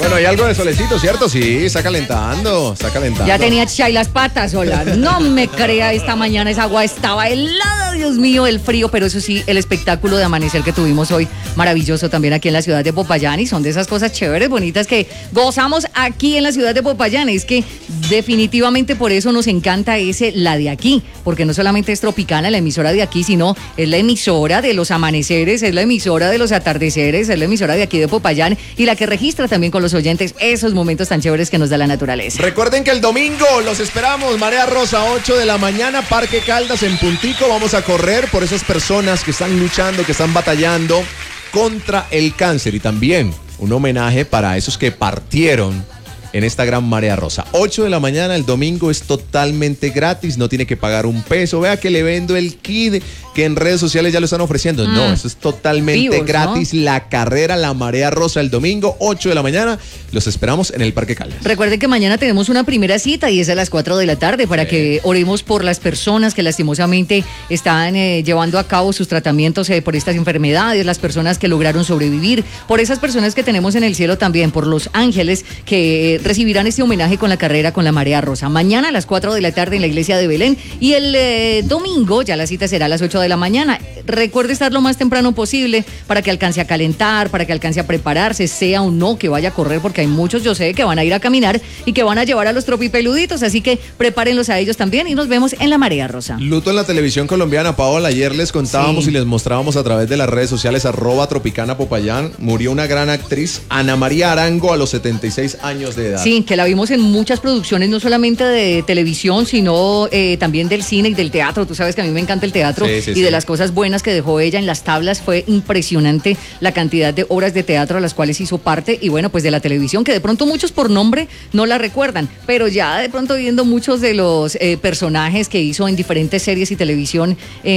Bueno, hay algo de solecito, ¿cierto? Sí, está calentando, está calentando. Ya tenía chai las patas, hola. No me crea, esta mañana esa agua estaba helada, Dios mío, el frío, pero eso sí, el espectáculo de amanecer que tuvimos hoy, maravilloso también aquí en la ciudad de Popayán, y son de esas cosas chéveres, bonitas que gozamos aquí en la ciudad de Popayán. Es que definitivamente por eso nos encanta la de aquí, porque no solamente es Tropicana, la emisora de aquí, sino es la emisora de los amaneceres, es la emisora de los atardeceres, es la emisora de aquí de Popayán y la que registra también con los oyentes esos momentos tan chéveres que nos da la naturaleza. Recuerden que el domingo los esperamos, Marea Rosa, 8 de la mañana, Parque Caldas en puntico. Vamos a correr por esas personas que están luchando, que están batallando contra el cáncer, y también un homenaje para esos que partieron en esta gran Marea Rosa. 8 de la mañana el domingo, es totalmente gratis, no tiene que pagar un peso. Vea que le vendo el kit que en redes sociales ya lo están ofreciendo. No, eso es totalmente vivos, gratis, ¿no? La carrera, la Marea Rosa, el domingo, 8 de la mañana. Los esperamos en el Parque Caldas. Recuerden que mañana tenemos una primera cita y es a las 4 de la tarde para que oremos por las personas que lastimosamente están llevando a cabo sus tratamientos por estas enfermedades, las personas que lograron sobrevivir, por esas personas que tenemos en el cielo también, por los ángeles que recibirán este homenaje con la carrera con la Marea Rosa. Mañana a las 4 de la tarde en la iglesia de Belén, y el domingo ya la cita será a las 8 de la mañana. Recuerde estar lo más temprano posible para que alcance a calentar, para que alcance a prepararse, sea o no que vaya a correr, porque hay muchos, yo sé, que van a ir a caminar y que van a llevar a los tropipeluditos, así que prepárenlos a ellos también y nos vemos en la Marea Rosa. Luto en la televisión colombiana, Paola. Ayer les contábamos y les mostrábamos a través de las redes sociales @Tropicana Popayán. Murió una gran actriz, Ana María Arango, a los 76 años de edad. Sí, que la vimos en muchas producciones, no solamente de televisión, sino también del cine y del teatro. Tú sabes que a mí me encanta el teatro, y de las cosas buenas que dejó ella en las tablas fue impresionante la cantidad de obras de teatro a las cuales hizo parte, y bueno, pues de la televisión, que de pronto muchos por nombre no la recuerdan, pero ya de pronto viendo muchos de los personajes que hizo en diferentes series y televisión,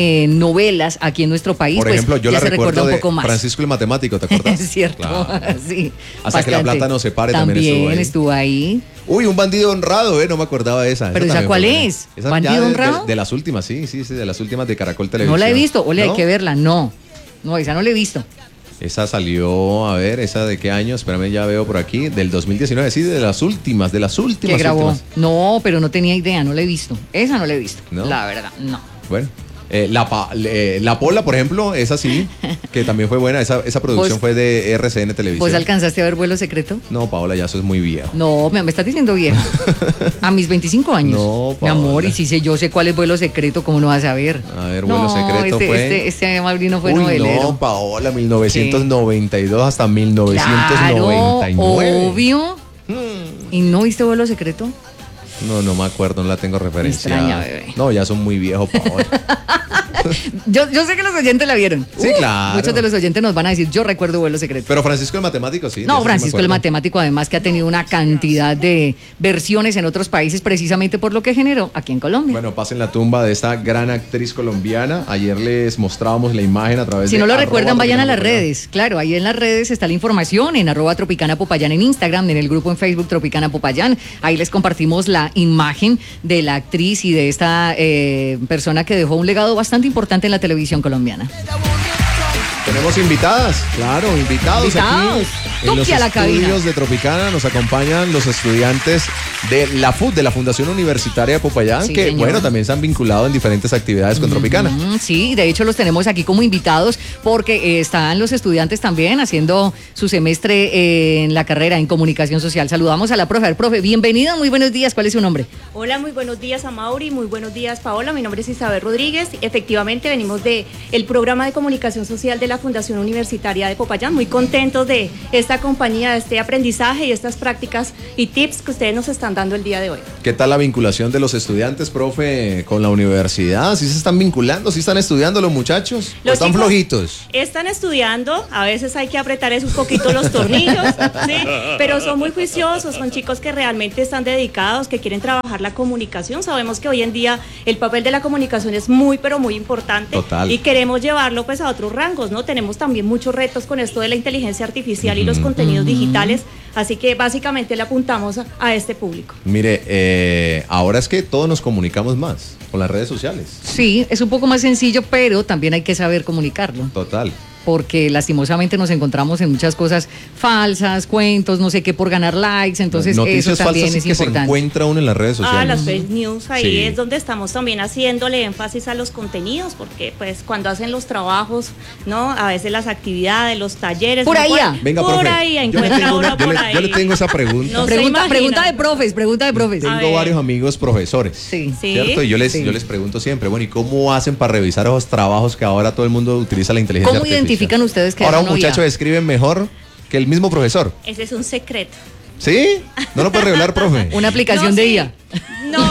novelas aquí en nuestro país, por ejemplo, pues yo ya la se recuerdo recuerda un de poco más. Francisco el Matemático, ¿te acuerdas? Es cierto, claro. Sí. Hasta bastante. que la plata nos separe también estuvo ahí. Uy, un bandido honrado, no me acordaba de esa. ¿Pero esa cuál es? Esa ¿Bandido honrado? De las últimas, sí, de las últimas de Caracol Televisión. No la he visto, ¿No? hay que verla, no, esa no la he visto. Esa salió, a ver, ¿esa de qué año? Espérame, ya veo por aquí, del 2019, sí, de las últimas. ¿Qué grabó? No, pero no tenía idea, no la he visto. Esa no la he visto, ¿no? La verdad, no. Bueno. La Pola, por ejemplo, esa sí, que también fue buena. Esa producción fue de RCN Televisión. ¿Vos alcanzaste a ver Vuelo Secreto? No, Paola, ya eso es muy viejo. No, me estás diciendo viejo. A mis 25 años. No, Paola. Mi amor, y si yo sé cuál es Vuelo Secreto, ¿cómo no vas a ver? A ver, Vuelo Secreto fue... Este Maurino fue novelero. No, Paola, 1992 hasta 1999. Claro, obvio. ¿Y no viste Vuelo Secreto? No me acuerdo, no la tengo referencia. Me extraña, bebé. No, ya son muy viejos, Paola. Yo sé que los oyentes la vieron. Sí, claro. Muchos de los oyentes nos van a decir, yo recuerdo Vuelo Secreto. Pero Francisco el Matemático, sí. No, Francisco el Matemático, además que ha tenido una cantidad de versiones en otros países precisamente por lo que generó aquí en Colombia. Bueno, pasen la tumba de esta gran actriz colombiana. Ayer les mostrábamos la imagen a través de... Si no lo recuerdan, vayan a las redes. Claro, ahí en las redes está la información, en @Tropicana Popayán en Instagram, en el grupo en Facebook Tropicana Popayán. Ahí les compartimos la imagen de la actriz y de esta persona que dejó un legado bastante importante en la televisión colombiana. Tenemos invitadas, claro, invitados aquí en los estudios de Tropicana. Nos acompañan los estudiantes de la FUT, de la Fundación Universitaria de Popayán, que señor. Bueno, también se han vinculado en diferentes actividades con Tropicana. Sí, de hecho los tenemos aquí como invitados porque están los estudiantes también haciendo su semestre en la carrera en Comunicación Social. Saludamos a la profe. A ver, profe, bienvenida, muy buenos días. ¿Cuál es su nombre? Hola, muy buenos días a Mauri, muy buenos días Paola. Mi nombre es Isabel Rodríguez. Efectivamente venimos del programa de Comunicación Social de la Fundación Universitaria de Popayán, muy contentos de esta compañía, de este aprendizaje y estas prácticas y tips que ustedes nos están dando el día de hoy. ¿Qué tal la vinculación de los estudiantes, profe, con la universidad? ¿Sí se están vinculando? ¿Sí están estudiando los muchachos? ¿O están flojitos? Están estudiando, a veces hay que apretar un poquito los tornillos, ¿sí? Pero son muy juiciosos, son chicos que realmente están dedicados, que quieren trabajar la comunicación. Sabemos que hoy en día el papel de la comunicación es muy, pero muy importante. Total. Y queremos llevarlo pues a otros rangos, ¿no? Tenemos también muchos retos con esto de la inteligencia artificial y los contenidos digitales, así que básicamente le apuntamos a este público. Mire, ahora es que todos nos comunicamos más con las redes sociales. Sí, es un poco más sencillo, pero también hay que saber comunicarlo. Total. porque lastimosamente nos encontramos en muchas cosas falsas, cuentos, no sé qué, por ganar likes, entonces noticias eso también falsas es que se importante. encuentra uno en las redes sociales. Las fake news, ahí Sí. es donde estamos también haciéndole énfasis a los contenidos, porque pues cuando hacen los trabajos, ¿no? A veces las actividades, los talleres. Por ¿no? ahí, Venga, por profe, ahí, yo le encuentra tengo uno una- por yo ahí. le tengo esa pregunta. No se Pregunta imagina. de profes. A Tengo ver. varios amigos profesores, Sí. Sí. ¿cierto? Y yo les pregunto siempre, bueno, ¿y cómo hacen para revisar esos trabajos que ahora todo el mundo utiliza la inteligencia ¿Cómo artificial? identifican ustedes que ahora es un una IA? muchacho escribe mejor que el mismo profesor? Ese es un secreto. ¿Sí? ¿No lo puede revelar, profe? Una aplicación No, de sí. IA. No.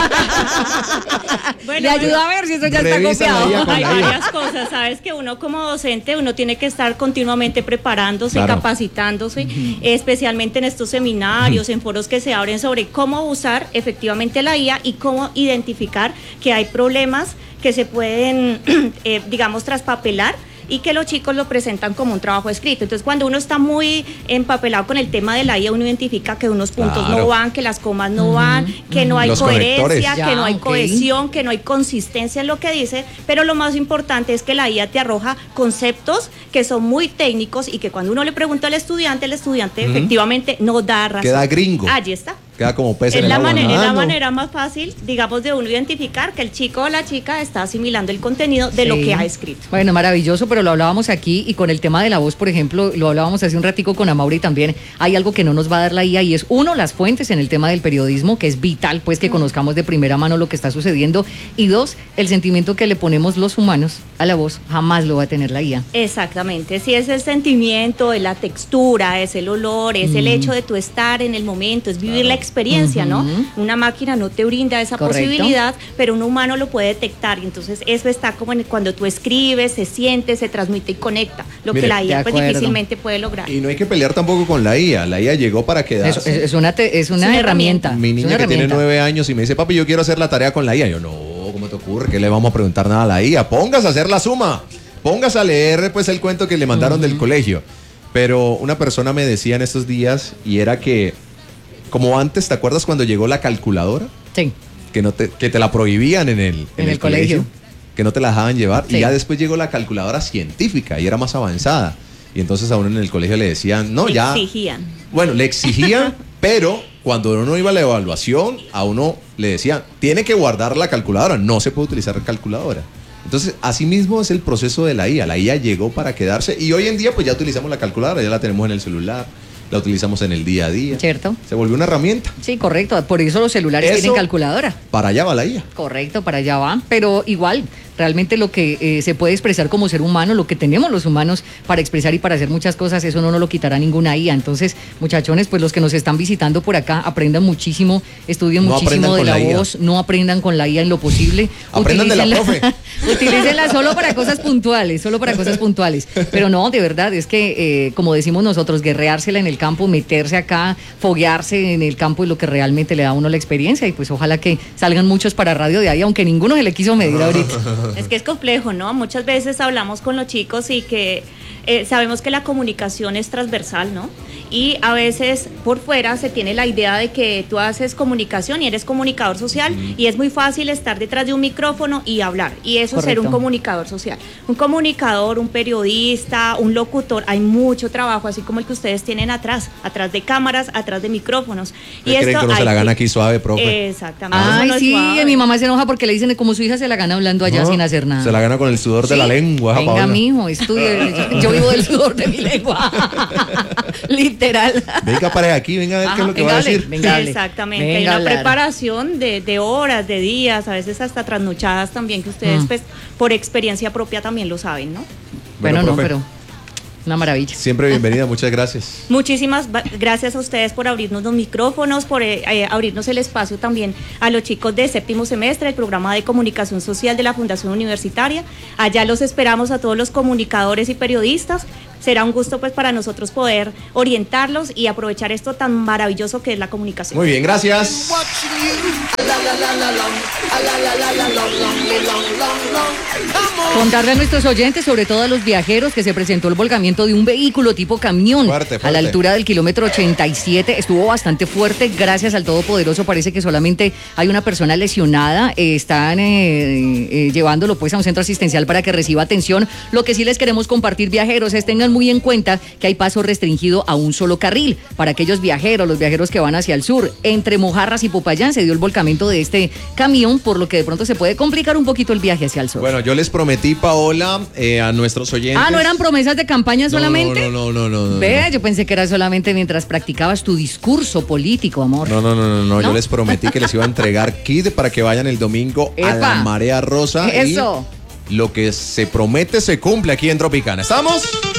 Le ayuda a ver si eso ya está Revisa la IA copiado. con Hay la IA. varias cosas, sabes que uno como docente, uno tiene que estar continuamente preparándose, Claro. capacitándose, especialmente en estos seminarios, en foros que se abren sobre cómo usar efectivamente la IA y cómo identificar que hay problemas que se pueden, digamos, traspapelar y que los chicos lo presentan como un trabajo escrito. Entonces, cuando uno está muy empapelado con el tema de la IA, uno identifica que unos puntos Claro. no van, que las comas no van, que no hay Los coherencia, conectores. Ya, que no hay ok. cohesión, que no hay consistencia en lo que dice, pero lo más importante es que la IA te arroja conceptos que son muy técnicos y que cuando uno le pregunta al estudiante, el estudiante efectivamente no da razón. Queda gringo. Allí está. Queda como pez Es en el la agua manera, es la nadando. manera más fácil, digamos, de uno identificar que el chico o la chica está asimilando el contenido de lo Sí. que ha escrito. Bueno, maravilloso, pero lo hablábamos aquí y con el tema de la voz, por ejemplo, lo hablábamos hace un ratico con Amaury también. Hay algo que no nos va a dar la IA y es, uno, las fuentes en el tema del periodismo, que es vital, pues, que conozcamos de primera mano lo que está sucediendo. Y dos, el sentimiento que le ponemos los humanos a la voz, jamás lo va a tener la IA. Exactamente, si es el sentimiento, es la textura, es el olor, es el hecho de tú estar en el momento, es vivir la experiencia, ¿no? Una máquina no te brinda esa Correcto. posibilidad, pero un humano lo puede detectar y entonces eso está como cuando tú escribes, se siente, se transmite y conecta, lo Mire, que la de IA pues acuerdo. difícilmente puede lograr. Y no hay que pelear tampoco con la IA. La IA llegó para quedarse. Es una una herramienta. Mi es niña una que tiene herramienta. 9 años y me dice, papi, yo quiero hacer la tarea con la IA. Yo, no, ¿cómo te ocurre? ¿Qué le vamos a preguntar nada a la IA? Póngase a hacer la suma. Póngase a leer pues el cuento que le mandaron del colegio. Pero una persona me decía en estos días y era que, como antes, ¿te acuerdas cuando llegó la calculadora? Sí. Que te la prohibían en el colegio. Que no te la dejaban llevar. Sí. Y ya después llegó la calculadora científica y era más avanzada. Y entonces a uno en el colegio le decían, no, ya. Exigían. Bueno, le exigían, pero cuando uno iba a la evaluación, a uno le decían, tiene que guardar la calculadora, no se puede utilizar calculadora. Entonces, así mismo es el proceso de la IA. La IA llegó para quedarse y hoy en día pues ya utilizamos la calculadora, ya la tenemos en el celular, la utilizamos en el día a día. ¿Cierto? Se volvió una herramienta. Sí, correcto. Por eso los celulares Eso- tienen calculadora. Para allá va la IA. Correcto, para allá va. Pero igual, realmente lo que se puede expresar como ser humano, lo que tenemos los humanos para expresar y para hacer muchas cosas, eso no nos lo quitará ninguna IA. Entonces, muchachones, pues los que nos están visitando por acá, aprendan muchísimo, estudien No aprendan muchísimo de con la la IA. voz, no aprendan con la IA en lo posible. Aprendan de la profe. Utilícenla solo para cosas puntuales, solo para cosas puntuales. Pero no, de verdad, es que, como decimos nosotros, guerreársela en el campo, meterse acá, foguearse en el campo es lo que realmente le da a uno la experiencia. Y pues ojalá que salgan muchos para radio de ahí, aunque ninguno se le quiso medir ahorita. Es que es complejo, ¿no? Muchas veces hablamos con los chicos y que sabemos que la comunicación es transversal, ¿no? Y a veces por fuera se tiene la idea de que tú haces comunicación y eres comunicador social y es muy fácil estar detrás de un micrófono y hablar. Y eso es ser un Correcto. comunicador social. Un comunicador, un periodista, un locutor, hay mucho trabajo, así como el que ustedes tienen atrás de cámaras, atrás de micrófonos. ¿Ustedes creen que uno se la gana aquí suave, profe? Exactamente. Ay, Eso no es sí, suave. mi mamá se enoja porque le dicen como su hija se la gana hablando allá No, sin hacer nada. Se la gana con el sudor de la Sí. lengua. esa Venga, Paola. mijo, estudie. Yo vivo del sudor de mi lengua. Literal. Venga, para aquí, venga a ver qué es lo que va a Venga, hable, decir. venga, hable. Exactamente, Venga, hay una hablar. preparación de horas, de días, a veces hasta trasnochadas también, que ustedes pues por experiencia propia también lo saben, ¿no? Bueno, no, profe, pero una maravilla. Siempre bienvenida, muchas gracias. Muchísimas gracias a ustedes por abrirnos los micrófonos, por abrirnos el espacio también a los chicos de séptimo semestre del programa de comunicación social de la Fundación Universitaria. Allá los esperamos a todos los comunicadores y periodistas. será un gusto pues para nosotros poder orientarlos y aprovechar esto tan maravilloso que es la comunicación. Muy bien, gracias. Contarle a nuestros oyentes, sobre todo a los viajeros, que se presentó el volcamiento de un vehículo tipo camión Fuerte. a la altura del kilómetro 87. Estuvo bastante fuerte, gracias al Todopoderoso. Parece que solamente hay una persona lesionada. Están llevándolo pues a un centro asistencial para que reciba atención. Lo que sí les queremos compartir, viajeros, es tengan muy en cuenta que hay paso restringido a un solo carril para aquellos viajeros, los viajeros que van hacia el sur. Entre Mojarras y Popayán se dio el volcamiento de este camión, por lo que de pronto se puede complicar un poquito el viaje hacia el sur. Bueno, yo les prometí, Paola, a nuestros oyentes. ¿no eran promesas de campaña solamente? No. Ve, yo pensé que era solamente mientras practicabas tu discurso político, amor. No, yo les prometí que les iba a entregar kit para que vayan el domingo a la Marea Rosa. Eso. Y lo que se promete se cumple aquí en Tropicana. ¿Estamos?